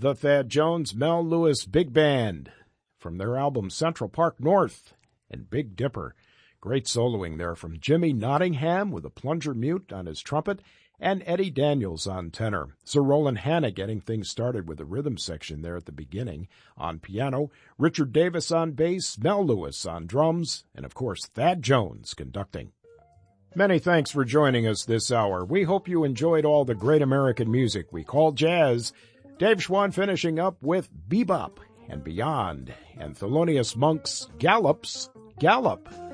the Thad Jones Mel Lewis Big Band from their album Central Park North and Big Dipper. Great soloing there from Jimmy Nottingham with a plunger mute on his trumpet and Eddie Daniels on tenor. Sir Roland Hanna getting things started with the rhythm section there at the beginning on piano, Richard Davis on bass, Mel Lewis on drums, and of course Thad Jones conducting. Many thanks for joining us this hour. We hope you enjoyed all the great American music we call jazz. Dave Schwann finishing up with Bebop and Beyond, and Thelonious Monk's Gallop's Gallop.